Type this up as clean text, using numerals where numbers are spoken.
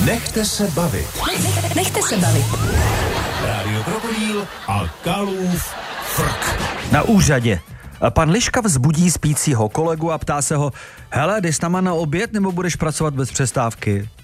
Nechte se bavit. Nechte se bavit. Rádio Krokodýl a Kalův frk. Na úřadě. Pan Liška vzbudí spícího kolegu a ptá se ho: hele, jdeš tam na oběd nebo budeš pracovat bez přestávky?